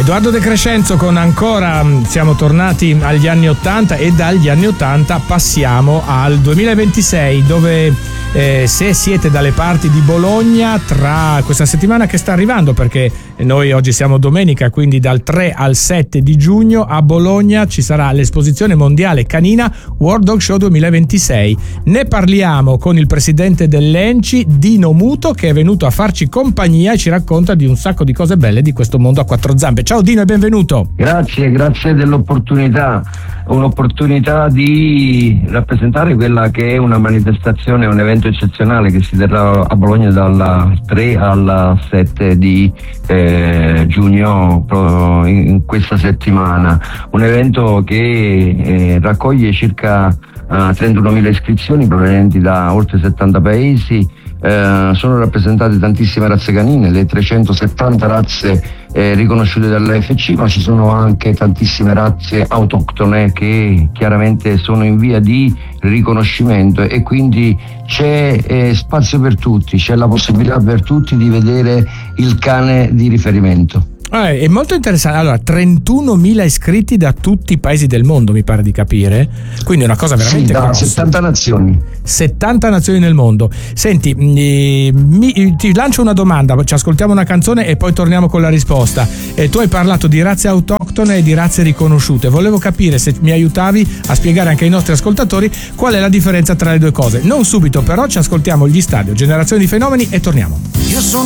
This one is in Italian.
Edoardo De Crescenzo con ancora, siamo tornati agli anni 80 e dagli anni 80 passiamo al 2026, dove se siete dalle parti di Bologna, tra questa settimana che sta arrivando, perché noi oggi siamo domenica, quindi dal 3 al 7 di giugno a Bologna ci sarà l'esposizione mondiale canina World Dog Show 2026. Ne parliamo con il presidente dell'ENCI, Dino Muto, che è venuto a farci compagnia e ci racconta di un sacco di cose belle di questo mondo a quattro zampe. Ciao Dino e benvenuto. Grazie dell'opportunità, un'opportunità di rappresentare quella che è una manifestazione, un evento eccezionale che si terrà a Bologna dal 3 al 7 di giugno, in questa settimana. Un evento che raccoglie circa 31.000 iscrizioni provenienti da oltre 70 paesi. Sono rappresentate tantissime razze canine, le 370 razze riconosciute dall'AFC, ma ci sono anche tantissime razze autoctone che chiaramente sono in via di riconoscimento, e quindi c'è spazio per tutti, c'è la possibilità per tutti di vedere il cane di riferimento. È molto interessante. Allora, 31.000 iscritti da tutti i paesi del mondo, mi pare di capire, quindi è una cosa veramente da grossa. 70 nazioni. 70 nazioni nel mondo. Senti, ti lancio una domanda, ci ascoltiamo una canzone e poi torniamo con la risposta. Tu hai parlato di razze autoctone e di razze riconosciute. Volevo capire se mi aiutavi a spiegare anche ai nostri ascoltatori qual è la differenza tra le due cose. Non subito, però ci ascoltiamo gli Stadio, Generazione di Fenomeni, e torniamo. Io sono